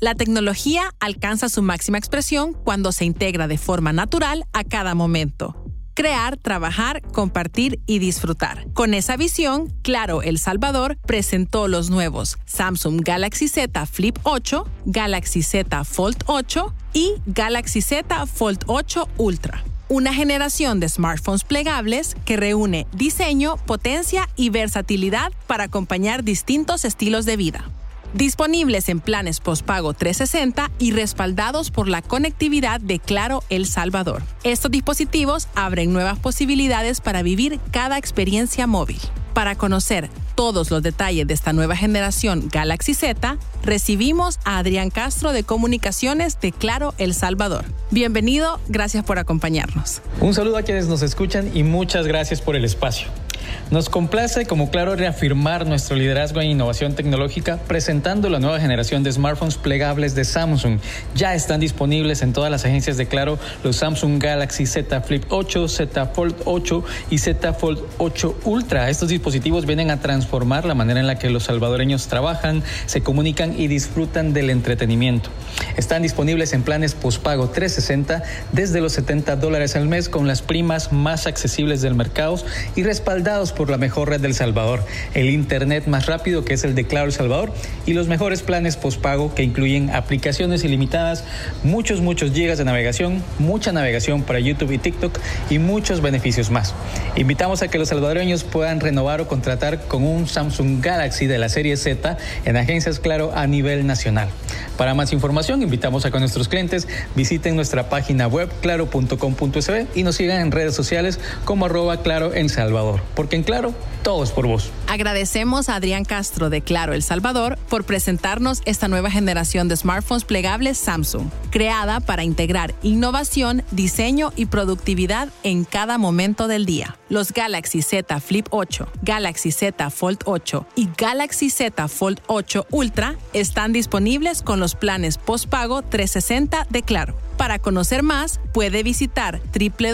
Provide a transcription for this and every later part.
La tecnología alcanza su máxima expresión cuando se integra de forma natural a cada momento. Crear, trabajar, compartir y disfrutar. Con esa visión, Claro El Salvador presentó los nuevos Samsung Galaxy Z Flip 8, Galaxy Z Fold 8 y Galaxy Z Fold 8 Ultra. Una generación de smartphones plegables que reúne diseño, potencia y versatilidad para acompañar distintos estilos de vida. Disponibles en planes postpago 360 y respaldados por la conectividad de Claro El Salvador. Estos dispositivos abren nuevas posibilidades para vivir cada experiencia móvil. Para conocer todos los detalles de esta nueva generación Galaxy Z, recibimos a Adrián Castro de Comunicaciones de Claro El Salvador. Bienvenido, gracias por acompañarnos. Un saludo a quienes nos escuchan y muchas gracias por el espacio. Nos complace como Claro reafirmar nuestro liderazgo en innovación tecnológica presentando la nueva generación de smartphones plegables de Samsung. Ya están disponibles en todas las agencias de Claro los Samsung Galaxy Z Flip 8, Z Fold 8 y Z Fold 8 Ultra. Estos dispositivos vienen a transformar la manera en la que los salvadoreños trabajan, se comunican y disfrutan del entretenimiento. Están disponibles en planes postpago 360 desde los $70 al mes con las primas más accesibles del mercado y respaldados por la mejor red del Salvador, el internet más rápido que es el de Claro El Salvador y los mejores planes postpago que incluyen aplicaciones ilimitadas, muchos gigas de navegación, mucha navegación para YouTube y TikTok y muchos beneficios más. Invitamos a que los salvadoreños puedan renovar o contratar con un Samsung Galaxy de la serie Z en agencias Claro a nivel nacional. Para más información, invitamos a que nuestros clientes visiten nuestra página web claro.com.sb y nos sigan en redes sociales como @Claro El Salvador, porque en Claro, todo es por vos. Agradecemos a Adrián Castro de Claro El Salvador por presentarnos esta nueva generación de smartphones plegables Samsung, creada para integrar innovación, diseño y productividad en cada momento del día. Los Galaxy Z Flip 8, Galaxy Z Fold 8 y Galaxy Z Fold 8 Ultra están disponibles con los planes postpago 360 de Claro. Para conocer más, puede visitar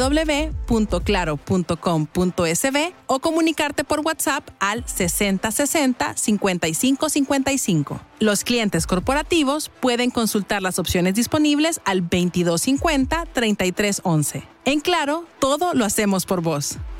www.claro.com.sb o comunicarte por WhatsApp al 6060 5555. Los clientes corporativos pueden consultar las opciones disponibles al 2250 3311. En Claro, todo lo hacemos por vos.